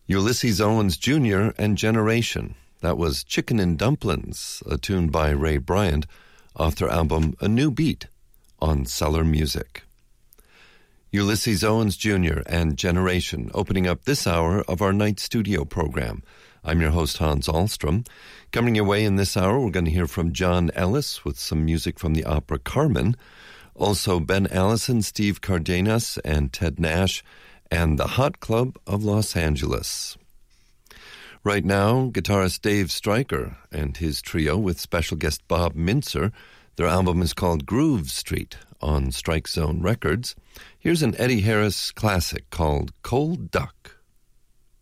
Ulysses Owens Jr. and Generation. That was Chicken and Dumplings, a tune by Ray Bryant off their album A New Beat on Cellar Music. Ulysses Owens Jr. and Generation, opening up this hour of our night studio program. I'm your host, Hans Ahlstrom. Coming your way in this hour, we're going to hear from John Ellis with some music from the opera Carmen. Also, Ben Allison, Steve Cardenas, and Ted Nash, and the Hot Club of Los Angeles. Right now, guitarist Dave Stryker and his trio with special guest Bob Mintzer. Their album is called Groove Street on Strike Zone Records. Here's an Eddie Harris classic called Cold Duck.